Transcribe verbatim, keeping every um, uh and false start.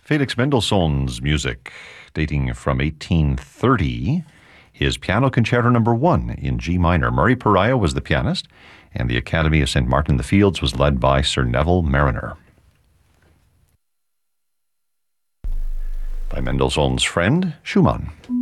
Felix Mendelssohn's music, dating from eighteen thirty, his Piano Concerto Number One in G minor. Murray Pariah was the pianist, and the Academy of Saint Martin in the Fields was led by Sir Neville Marriner. By Mendelssohn's friend, Schumann.